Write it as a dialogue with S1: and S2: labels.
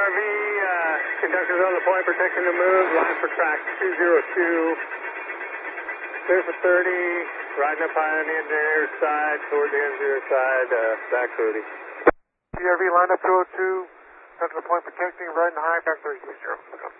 S1: PRV, conductors on the point protecting the move, line for track 202. Clear for 30, riding up high on the engineer side, toward the engineer side, back 30.
S2: PRV, line up 202, conductor the point protecting, riding high, back 30.